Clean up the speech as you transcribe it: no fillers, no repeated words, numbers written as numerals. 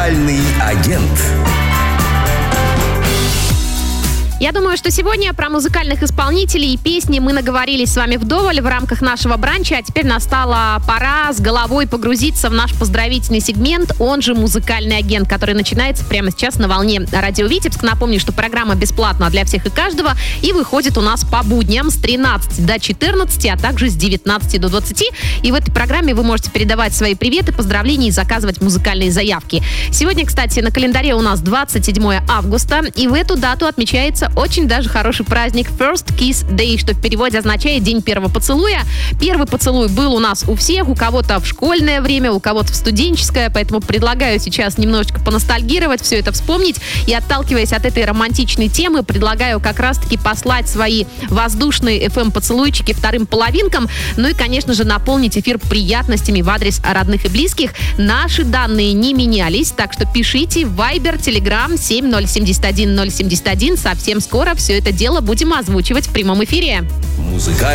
Агент. Я думаю, что сегодня про музыкальных исполнителей и песни мы наговорились с вами вдоволь в рамках нашего бранча, а теперь настала пора с головой погрузиться в наш поздравительный сегмент, он же «Музыкальный агент», который начинается прямо сейчас на волне радио Витебск. Напомню, что программа бесплатна для всех и каждого и выходит у нас по будням с 13 до 14, а также с 19 до 20. И в этой программе вы можете передавать свои приветы, поздравления и заказывать музыкальные заявки. Сегодня, кстати, на календаре у нас 27 августа, и в эту дату отмечается очень даже хороший праздник First Kiss Day, что в переводе означает День первого поцелуя. Первый поцелуй был у нас у всех, у кого-то в школьное время, у кого-то в студенческое, поэтому предлагаю сейчас немножечко поностальгировать, все это вспомнить. И отталкиваясь от этой романтичной темы, предлагаю как раз-таки послать свои воздушные FM-поцелуйчики вторым половинкам, ну и, конечно же, наполнить эфир приятностями в адрес родных и близких. Наши данные не менялись, так что пишите в Viber, Telegram 7071 071. Совсем скоро все это дело будем озвучивать в прямом эфире.